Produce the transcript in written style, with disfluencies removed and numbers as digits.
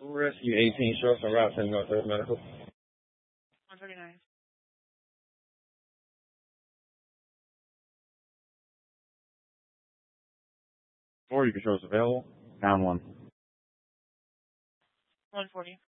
Rescue 18, show us en route to Northwest Medical. 139. 4, you can show us available. Down 1. 140.